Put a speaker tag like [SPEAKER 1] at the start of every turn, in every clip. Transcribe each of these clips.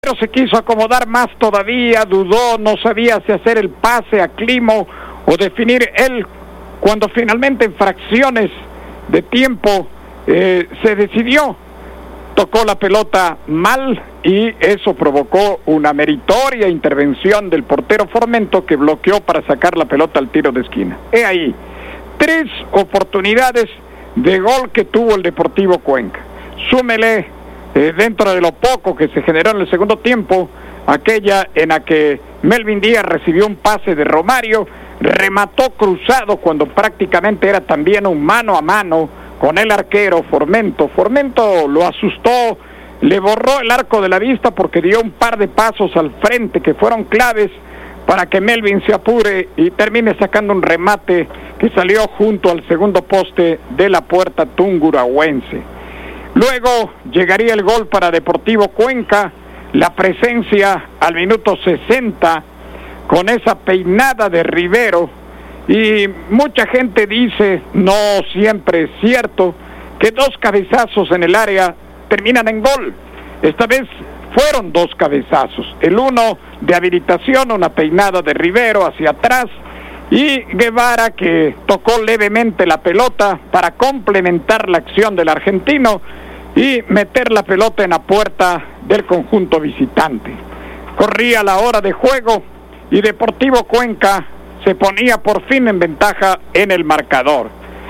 [SPEAKER 1] Pero se quiso acomodar más todavía, dudó, no sabía si hacer el pase a Climo o definir él, cuando finalmente en fracciones de tiempo se decidió. Tocó la pelota mal y eso provocó una meritoria intervención del portero Formento, que bloqueó para sacar la pelota al tiro de esquina. He ahí 3 oportunidades de gol que tuvo el Deportivo Cuenca. Súmele dentro de lo poco que se generó en el segundo tiempo, aquella en la que Melvin Díaz recibió un pase de Romario, remató cruzado cuando prácticamente era también un mano a mano con el arquero Formento. Formento lo asustó, le borró el arco de la vista porque dio un par de pasos al frente que fueron claves para que Melvin se apure y termine sacando un remate que salió junto al segundo poste de la puerta tungurahuense. Luego llegaría el gol para Deportivo Cuenca, la presencia al minuto 60 con esa peinada de Rivero, y mucha gente dice, no siempre es cierto, que 2 cabezazos en el área terminan en gol. Esta vez fueron 2 cabezazos, el uno de habilitación, una peinada de Rivero hacia atrás, y Guevara, que tocó levemente la pelota para complementar la acción del argentino y meter la pelota en la puerta del conjunto visitante. Corría la hora de juego y Deportivo Cuenca se ponía por fin en ventaja en el marcador.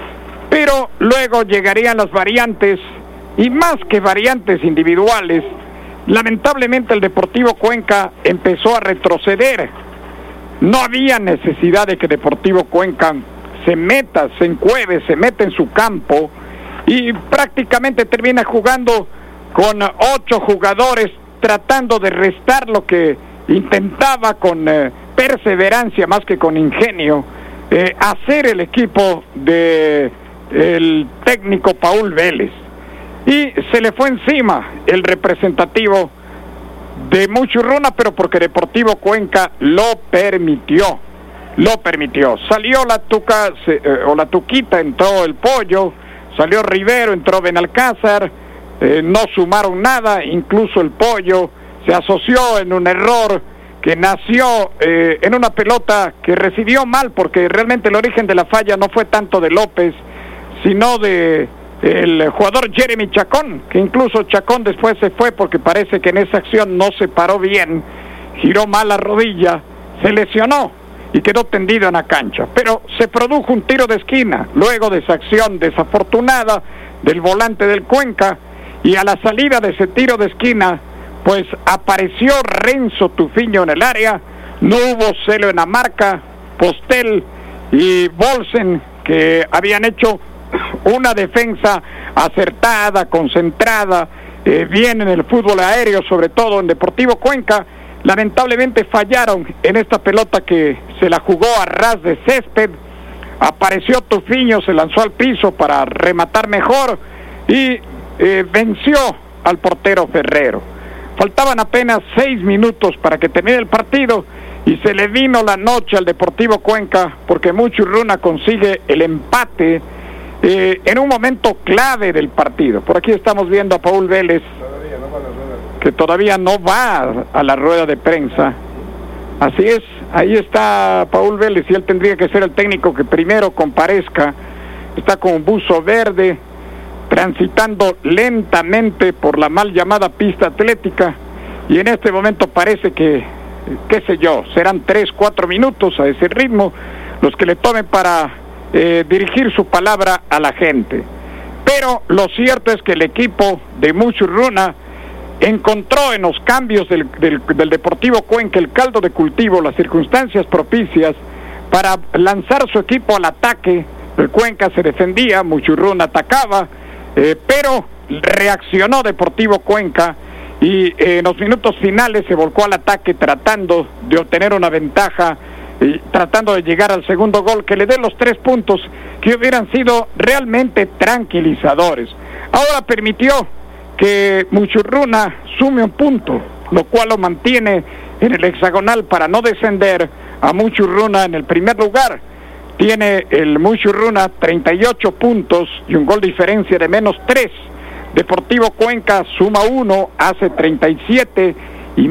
[SPEAKER 1] Pero luego llegarían las variantes, y más que variantes individuales, lamentablemente el Deportivo Cuenca empezó a retroceder. No había necesidad de que Deportivo Cuenca se meta, se encueve, se meta en su campo, y prácticamente termina jugando con 8 jugadores, tratando de restar lo que intentaba con perseverancia más que con ingenio hacer el equipo de el técnico Paul Vélez, y se le fue encima el representativo de Muchurruna, pero porque Deportivo Cuenca lo permitió. Salió la Tuca o la Tuquita, entró el Pollo, salió Rivero, entró Benalcázar, no sumaron nada, incluso el Pollo se asoció en un error que nació en una pelota que recibió mal, porque realmente el origen de la falla no fue tanto de López, sino de el jugador Jeremy Chacón, que incluso Chacón después se fue porque parece que en esa acción no se paró bien, giró mal la rodilla, se lesionó y quedó tendido en la cancha. Pero se produjo un tiro de esquina luego de esa acción desafortunada del volante del Cuenca, y a la salida de ese tiro de esquina pues apareció Renzo Tufiño en el área. No hubo celo en la marca. Postel y Bolsen, que habían hecho una defensa acertada, concentrada, bien en el fútbol aéreo, sobre todo en Deportivo Cuenca, lamentablemente fallaron en esta pelota que se la jugó a ras de césped. Apareció Tufiño, se lanzó al piso para rematar mejor y venció al portero Ferrero. Faltaban apenas 6 minutos para que termine el partido y se le vino la noche al Deportivo Cuenca, porque Muchurruna consigue el empate en un momento clave del partido. Por aquí estamos viendo a Paul Vélez, que todavía no va a la rueda de prensa. Así es, ahí está Paul Vélez, y él tendría que ser el técnico que primero comparezca. Está con un buzo verde, transitando lentamente por la mal llamada pista atlética, y en este momento parece que, qué sé yo, serán 3-4 minutos a ese ritmo los que le tomen para dirigir su palabra a la gente. Pero lo cierto es que el equipo de Muchurruna encontró en los cambios del Deportivo Cuenca el caldo de cultivo, las circunstancias propicias para lanzar su equipo al ataque. El Cuenca se defendía, Muchurruna atacaba, pero reaccionó Deportivo Cuenca y en los minutos finales se volcó al ataque, tratando de obtener una ventaja y tratando de llegar al segundo gol que le dé los 3 puntos que hubieran sido realmente tranquilizadores. Ahora permitió que Muchurruna sume un punto, lo cual lo mantiene en el hexagonal para no descender a Muchurruna en el primer lugar. Tiene el Muchurruna 38 puntos y un gol diferencia de -3. Deportivo Cuenca suma 1, hace 37